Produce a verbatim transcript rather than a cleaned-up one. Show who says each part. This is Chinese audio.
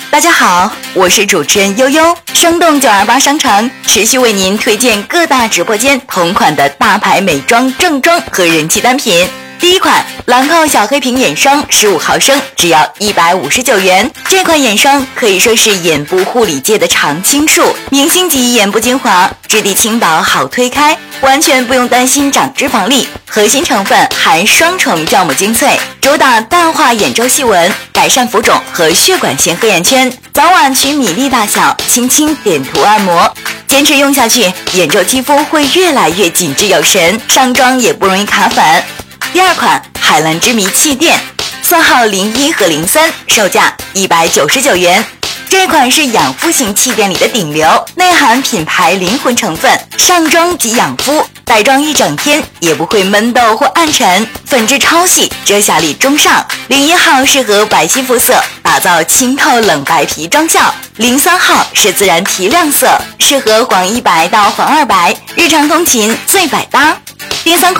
Speaker 1: 大家好，我是主持人悠悠，生动九二八商城持续为您推荐各大直播间同款的大牌美妆正装和人气单品。第一款兰蔻小黑瓶眼霜十五毫升，只要一百五十九元。这款眼霜可以说是眼部护理界的常青树，明星级眼部精华，质地轻薄好推开，完全不用担心长脂肪粒。核心成分含双重酵母精粹，主打淡化眼周细纹，改善浮肿和血管性黑眼圈，早晚取米粒大小，轻轻点涂按摩。坚持用下去，眼周肌肤会越来越紧致有神，上妆也不容易卡粉。第二款海蓝之谜气垫，色号零一和零三，售价一百九十九元。这款是养肤型气垫里的顶流，内含品牌灵魂成分，上妆即养肤，带妆一整天也不会闷痘或暗沉，粉质超细，遮瑕力中上。零一号适合白皙肤色，打造清透冷白皮妆效。零三号是自然提亮色，适合黄一白到黄二白，日常通勤最百搭。第三款